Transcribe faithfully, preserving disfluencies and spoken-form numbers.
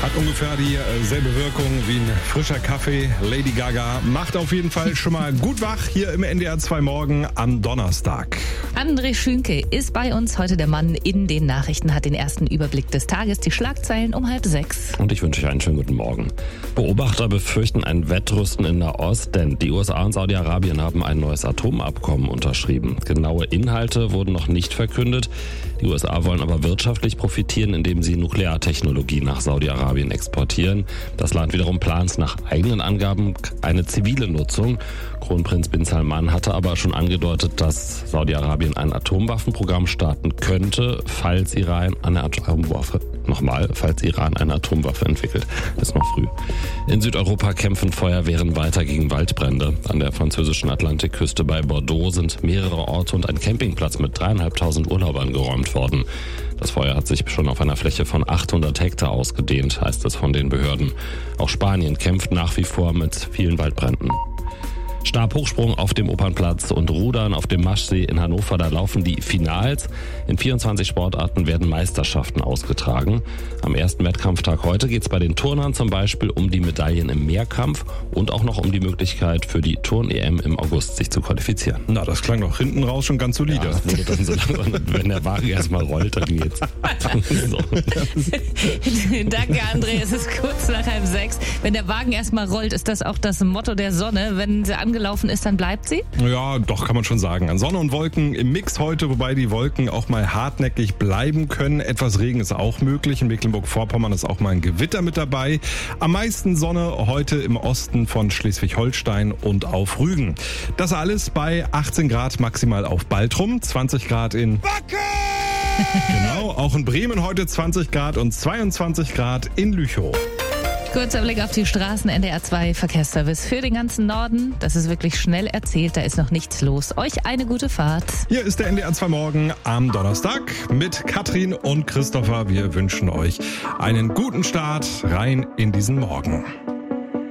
Hat ungefähr dieselbe Wirkung wie ein frischer Kaffee. Lady Gaga macht auf jeden Fall schon mal gut wach hier im N D R zwei Morgen am Donnerstag. André Schünke ist bei uns, heute der Mann in den Nachrichten, hat den ersten Überblick des Tages, die Schlagzeilen um halb sechs. Und ich wünsche euch einen schönen guten Morgen. Beobachter befürchten ein Wettrüsten in Nahost, denn die U S A und Saudi-Arabien haben ein neues Atomabkommen unterschrieben. Genaue Inhalte wurden noch nicht verkündet. Die U S A wollen aber wirtschaftlich profitieren, indem sie Nukleartechnologie nach Saudi-Arabien exportieren. Das Land wiederum plant nach eigenen Angaben eine zivile Nutzung. Kronprinz bin Salman hatte aber schon angedeutet, dass Saudi-Arabien ein Atomwaffenprogramm starten könnte, falls Iran eine Atomwaffe, nochmal, falls Iran eine Atomwaffe entwickelt. Das ist noch früh. In Südeuropa kämpfen Feuerwehren weiter gegen Waldbrände. An der französischen Atlantikküste bei Bordeaux sind mehrere Orte und ein Campingplatz mit dreieinhalbtausend Urlaubern geräumt worden. Das Feuer hat sich schon auf einer Fläche von achthundert Hektar ausgedehnt, heißt es von den Behörden. Auch Spanien kämpft nach wie vor mit vielen Waldbränden. Stabhochsprung auf dem Opernplatz und Rudern auf dem Maschsee in Hannover, da laufen die Finals. In vierundzwanzig Sportarten werden Meisterschaften ausgetragen. Am ersten Wettkampftag heute geht es bei den Turnern zum Beispiel um die Medaillen im Mehrkampf und auch noch um die Möglichkeit für die Turn-E M im August sich zu qualifizieren. Na, das klang doch hinten raus schon ganz solide. Ja, wurde dann so langsam, wenn der Wagen erstmal rollt, dann geht's. So. Danke, André. Es ist kurz nach halb sechs. Wenn der Wagen erstmal rollt, ist das auch das Motto der Sonne. Wenn sie angelaufen ist, dann bleibt sie? Ja, doch, kann man schon sagen. An Sonne und Wolken im Mix heute, wobei die Wolken auch mal hartnäckig bleiben können. Etwas Regen ist auch möglich. In Mecklenburg-Vorpommern ist auch mal ein Gewitter mit dabei. Am meisten Sonne heute im Osten von Schleswig-Holstein und auf Rügen. Das alles bei achtzehn Grad maximal auf Baltrum, zwanzig Grad in Wacken! Genau, auch in Bremen heute zwanzig Grad und zweiundzwanzig Grad in Lüchow. Kurzer Blick auf die Straßen, N D R zwei Verkehrsservice für den ganzen Norden. Das ist wirklich schnell erzählt, da ist noch nichts los. Euch eine gute Fahrt. Hier ist der N D R zwei Morgen am Donnerstag mit Katrin und Christopher. Wir wünschen euch einen guten Start rein in diesen Morgen.